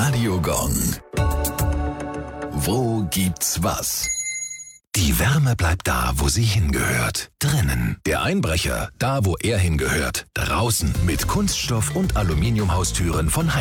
Radio Gong. Wo gibt's was? Die Wärme bleibt da, wo sie hingehört. Drinnen. Der Einbrecher, da wo er hingehört. Draußen. Mit Kunststoff- und Aluminiumhaustüren von